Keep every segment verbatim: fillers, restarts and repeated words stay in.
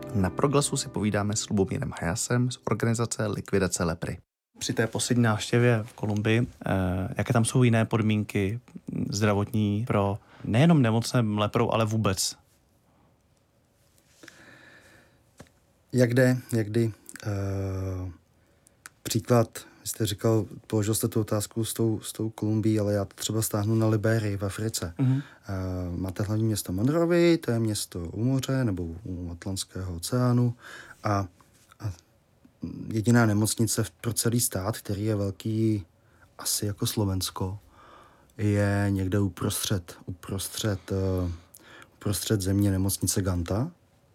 Na Proglasu si povídáme s Lubomírem Hayasem z organizace Likvidace lepry. Při té poslední návštěvě v Kolumbii, eh, jaké tam jsou jiné podmínky zdravotní pro nejenom nemocné leprou, ale vůbec? Jak jde, jak kdy. Uh, příklad, vy jste říkal, položil jste tu otázku s tou, s tou Kolumbií, ale já to třeba stáhnu na Liberii v Africe. Mm-hmm. Uh, máte hlavní město Monrovii, to je město u moře nebo u Atlantského oceánu a, a jediná nemocnice pro celý stát, který je velký asi jako Slovensko, je někde uprostřed, uprostřed, uh, uprostřed země nemocnice Ganta,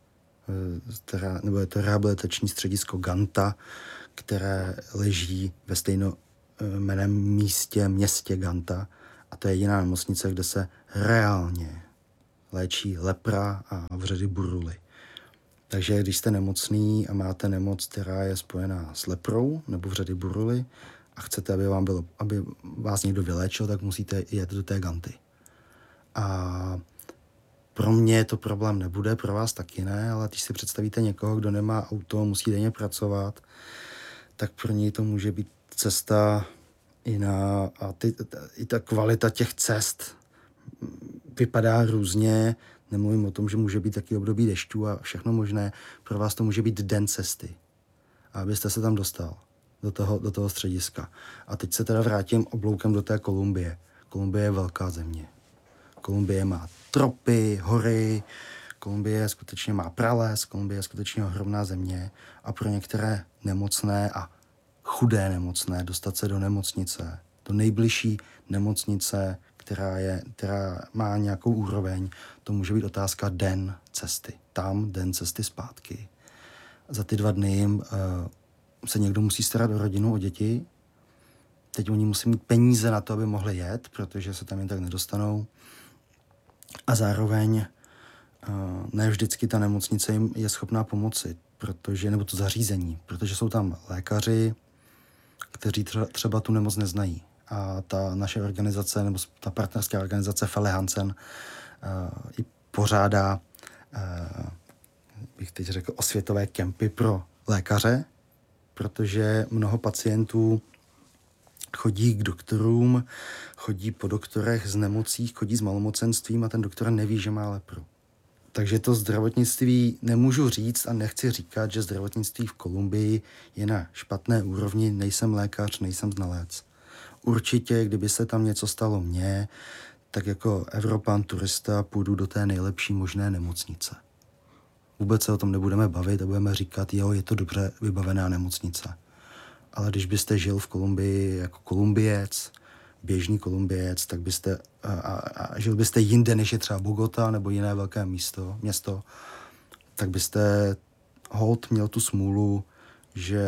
Která, nebo je to rehabilitační středisko Ganta, které leží ve stejnojmenném místě, městě Ganta. A to je jediná nemocnice, kde se reálně léčí lepra a vředy buruly. Takže když jste nemocný a máte nemoc, která je spojená s leprou nebo vředy buruly a chcete, aby, vám bylo, aby vás někdo vyléčil, tak musíte jet do té Ganty. A pro mě to problém nebude, pro vás taky ne, ale když si představíte někoho, kdo nemá auto, musí denně pracovat, tak pro něj to může být cesta i na... A ty, i ta kvalita těch cest vypadá různě. Nemluvím o tom, že může být taky období dešťů a všechno možné. Pro vás to může být den cesty. A abyste se tam dostal do toho, do toho střediska. A teď se teda vrátím obloukem do té Kolumbie. Kolumbie je velká země. Kolumbie má tropy, hory, Kolumbie skutečně má prales, Kolumbie je skutečně ohromná země a pro některé nemocné a chudé nemocné dostat se do nemocnice, do nejbližší nemocnice, která, je, která má nějakou úroveň, to může být otázka den cesty. Tam den cesty zpátky. Za ty dva dny uh, se někdo musí starat o rodinu, o děti. Teď oni musí mít peníze na to, aby mohli jet, protože se tam jen tak nedostanou. A zároveň ne vždycky ta nemocnice jim je schopná pomoci, protože, nebo to zařízení, protože jsou tam lékaři, kteří třeba tu nemoc neznají. A ta naše organizace, nebo ta partnerská organizace Felle Hansen uh, i pořádá, uh, bych teď řekl, osvětové kempy pro lékaře, protože mnoho pacientů chodí k doktorům, chodí po doktorech z nemocí, chodí s malomocenstvím a ten doktor neví, že má lepru. Takže to zdravotnictví nemůžu říct a nechci říkat, že zdravotnictví v Kolumbii je na špatné úrovni, nejsem lékař, nejsem znalec. Určitě, kdyby se tam něco stalo mně, tak jako Evropan, turista půjdu do té nejlepší možné nemocnice. Vůbec se o tom nebudeme bavit a budeme říkat, jo, je to dobře vybavená nemocnice. Ale když byste žil v Kolumbii jako Kolumbiec, běžný Kolumbiec, tak byste a, a, a žil byste jinde, než je třeba Bogota nebo jiné velké místo, město, tak byste holt měl tu smůlu, že,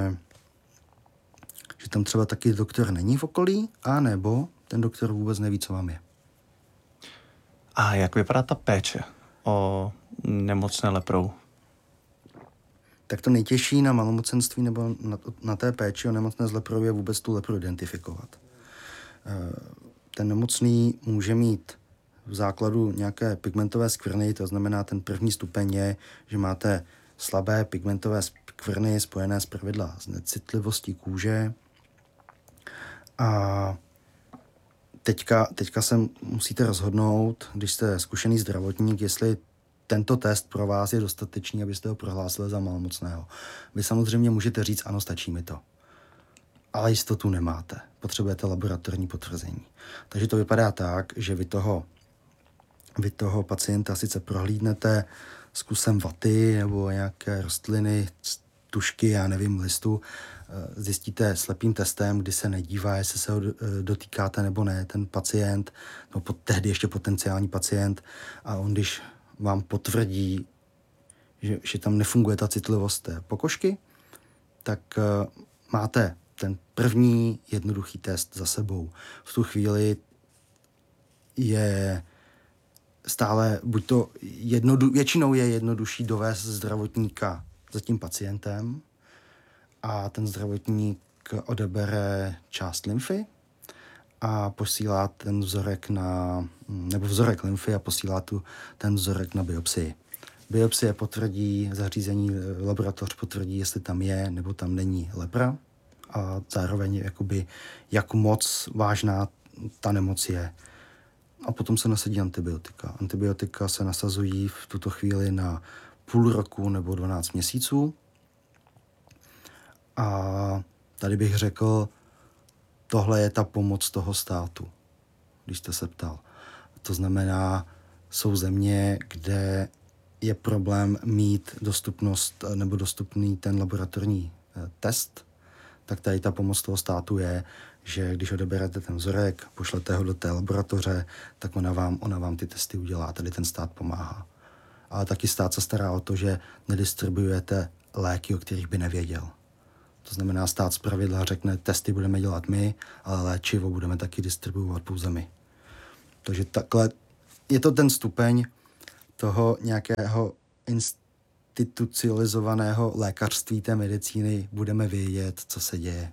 že tam třeba taky doktor není v okolí, a nebo ten doktor vůbec neví, co vám je. A jak vypadá ta péče o nemocné leprou? Tak to nejtěžší na malomocenství nebo na, na té péči o nemocné z leprou je vůbec tu lepru identifikovat. Ten nemocný může mít v základu nějaké pigmentové skvrny, to znamená, ten první stupeň je, že máte slabé pigmentové skvrny spojené zpravidla s necitlivostí kůže. A teďka, teďka se musíte rozhodnout, když jste zkušený zdravotník, jestli tento test pro vás je dostatečný, abyste ho prohlásili za malomocného. Vy samozřejmě můžete říct, ano, stačí mi to. Ale jistotu nemáte. Potřebujete laboratorní potvrzení. Takže to vypadá tak, že vy toho, vy toho pacienta sice prohlídnete s kusem vaty nebo nějaké rostliny, tušky, já nevím, listu, zjistíte slepým testem, kdy se nedívá, jestli se ho dotýkáte nebo ne, ten pacient, no tehdy ještě potenciální pacient, a on, když vám potvrdí, že, že tam nefunguje ta citlivost té pokožky, tak uh, máte ten první jednoduchý test za sebou. V tu chvíli je stále, buď to jednodu, většinou je jednodušší dovést zdravotníka za tím pacientem a ten zdravotník odebere část lymfy a posílá ten vzorek na, nebo vzorek lymfy a posílá tu ten vzorek na biopsii. biopsie potvrdí, zařízení laboratoř potvrdí, jestli tam je nebo tam není lepra a zároveň jakoby, jak moc vážná ta nemoc je. A potom se nasadí antibiotika. Antibiotika se nasazují v tuto chvíli na půl roku nebo dvanáct měsíců. A tady bych řekl, tohle je ta pomoc toho státu, když jste se ptal. To znamená, jsou země, kde je problém mít dostupnost nebo dostupný ten laboratorní test, tak tady ta pomoc toho státu je, že když odeberete ten vzorek, pošlete ho do té laboratoře, tak ona vám, ona vám ty testy udělá. Tady ten stát pomáhá. Ale taky stát se stará o to, že nedistribuujete léky, o kterých by nevěděl. To znamená, stát zpravidla řekne, testy budeme dělat my, ale léčivo budeme taky distribuovat pouze my. Takže takhle je to ten stupeň toho nějakého institucionalizovaného lékařství té medicíny. Budeme vědět, co se děje.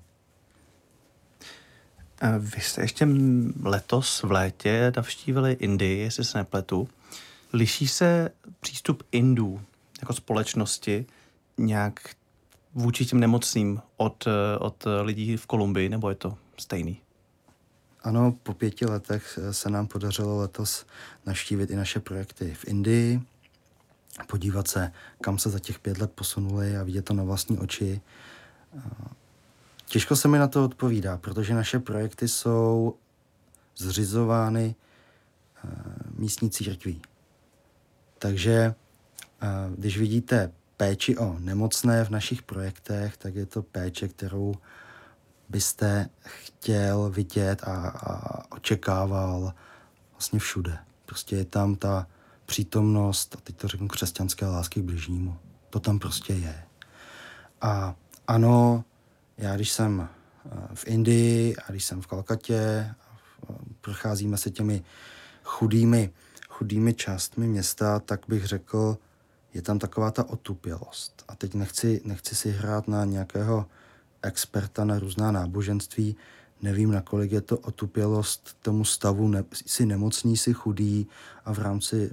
Vy jste ještě letos v létě navštívili Indii, jestli se nepletu. Liší se přístup Indů jako společnosti nějak vůči těm nemocným od, od lidí v Kolumbii, nebo je to stejný? Ano, po pěti letech se nám podařilo letos navštívit i naše projekty v Indii, podívat se, kam se za těch pět let posunuli a vidět to na vlastní oči. Těžko se mi na to odpovídá, protože naše projekty jsou zřizovány místní církví. Takže když vidíte péči o nemocné v našich projektech, tak je to péče, kterou byste chtěl vidět a, a očekával vlastně všude. Prostě je tam ta přítomnost, a teď to řeknu, křesťanské lásky k bližnímu. To tam prostě je. A ano, já když jsem v Indii a když jsem v Kalkatě, procházíme se těmi chudými, chudými částmi města, tak bych řekl, je tam taková ta otupělost. A teď nechci, nechci si hrát na nějakého experta na různá náboženství. Nevím, nakolik je to otupělost tomu stavu, ne, si nemocný, si chudý a v rámci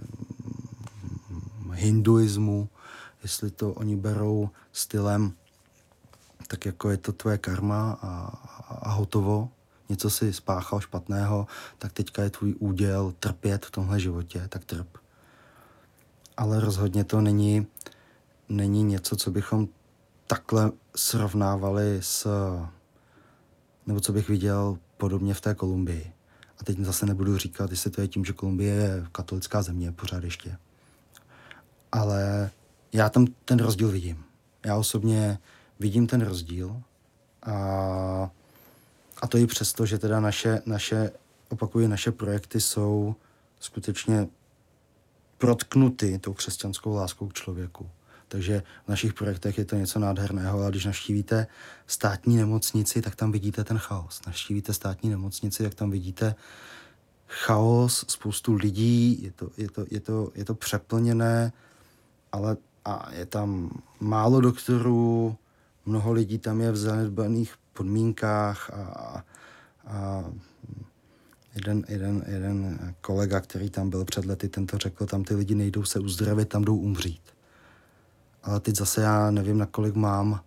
hinduismu, jestli to oni berou stylem, tak jako je to tvoje karma a, a, a hotovo. Něco si spáchal špatného, tak teďka je tvůj úděl trpět v tomhle životě, tak trp. Ale rozhodně to není, není něco, co bychom takhle srovnávali s, nebo co bych viděl podobně v té Kolumbii. A teď zase nebudu říkat, jestli to je tím, že Kolumbie je katolická země pořád ještě. Ale já tam ten rozdíl vidím. Já osobně vidím ten rozdíl a, a to i přesto, že teda naše, naše, opakuju, naše projekty jsou skutečně protknuty tou křesťanskou láskou k člověku. Takže v našich projektech je to něco nádherného, ale když navštívíte státní nemocnici, tak tam vidíte ten chaos. Navštívíte státní nemocnici, tak tam vidíte chaos, spoustu lidí, je to, je to, je to, je to přeplněné, ale a je tam málo doktorů, mnoho lidí tam je v zanedbaných podmínkách a, a jeden, jeden, jeden kolega, který tam byl před lety, ten to řekl, tam ty lidi nejdou se uzdravit, tam jdou umřít. Ale teď zase já nevím, nakolik mám uh,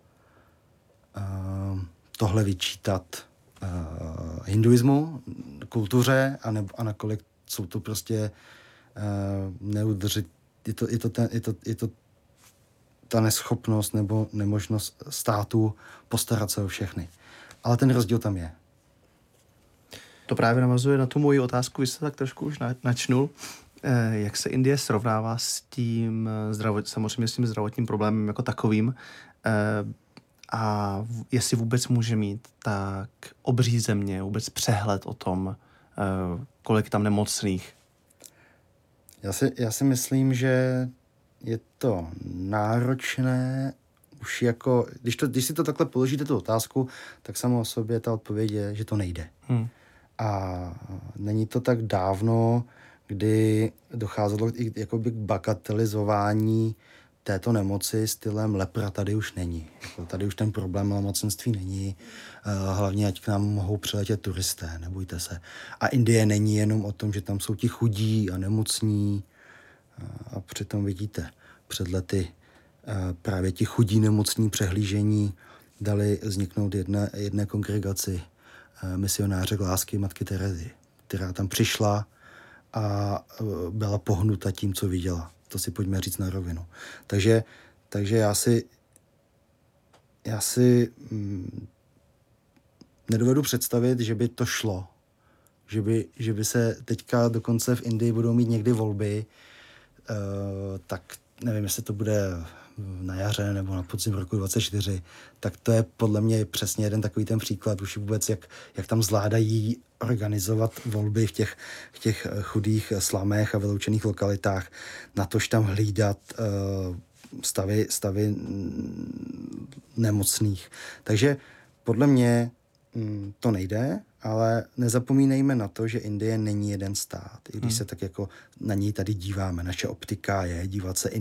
tohle vyčítat uh, hinduismu, kultuře, a, ne, a nakolik jsou to prostě uh, neudržit, je to, je, to ten, je, to, je to ta neschopnost nebo nemožnost státu postarat se o všechny. Ale ten rozdíl tam je. To právě navazuje na tu moji otázku, vy jste tak trošku už načnul. Eh, jak se Indie srovnává s tím, zdravot, samozřejmě s tím zdravotním problémem jako takovým eh, a v, jestli vůbec může mít tak obří země vůbec přehled o tom, eh, kolik tam nemocných? Já si, já si myslím, že je to náročné už jako, když, to, když si to takhle položíte tu otázku, tak samo o sobě ta odpověď je, že to nejde. Hmm. A není to tak dávno, kdy docházelo i jakoby k bagatelizování této nemoci stylem lepra tady už není. Jako tady už ten problém nemocenství není. Hlavně, ať k nám mohou přiletět turisté, nebojte se. A Indie není jenom o tom, že tam jsou ti chudí a nemocní. A přitom vidíte před lety právě ti chudí nemocní přehlížení dali vzniknout jedné, jedné kongregaci misionáře lásky matky Terezy, která tam přišla a byla pohnuta tím, co viděla. To si pojďme říct na rovinu. Takže, takže já si já si mm, nedovedu představit, že by to šlo. Že by, že by se teďka dokonce v Indii budou mít někdy volby, uh, tak nevím, jestli to bude na jaře nebo na podzim roku dvacet čtyři, tak to je podle mě přesně jeden takový ten příklad už vůbec, jak, jak tam zvládají organizovat volby v těch, v těch chudých slamech a vyloučených lokalitách, natož tam hlídat uh, stavy, stavy nemocných. Takže podle mě mm, to nejde, ale nezapomínejme na to, že Indie není jeden stát. I když hmm. se tak jako na něj tady díváme, naše optika je dívat se